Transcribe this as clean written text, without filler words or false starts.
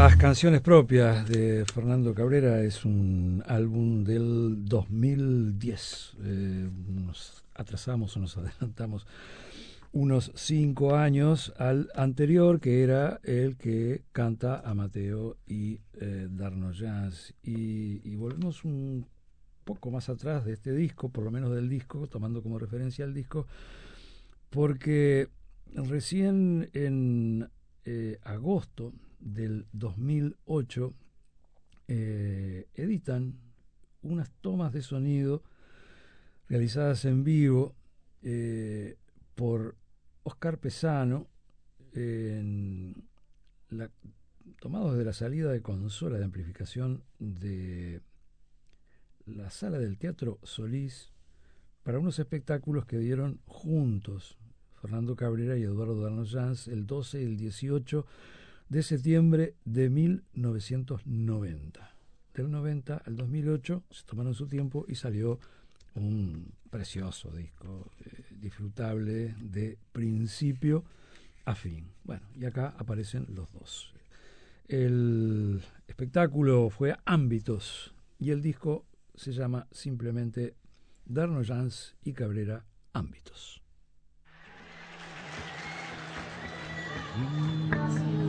Las canciones propias de Fernando Cabrera es un álbum del 2010. Nos atrasamos o nos adelantamos unos 5 años al anterior, que era el que canta Amateo y Darnoyans. Y volvemos un poco más atrás de este disco, por lo menos del disco, tomando como referencia el disco, porque recién en agosto del 2008 editan unas tomas de sonido realizadas en vivo por Oscar Pesano, en la, tomados de la salida de consola de amplificación de la sala del Teatro Solís para unos espectáculos que dieron juntos Fernando Cabrera y Eduardo Darnoyans el 12 y el 18 de septiembre de 1990. Del 90 al 2008 se tomaron su tiempo y salió un precioso disco, disfrutable de principio a fin. Bueno, y acá aparecen los dos. El espectáculo fue Ámbitos y el disco se llama simplemente Darnoyans y Cabrera Ámbitos.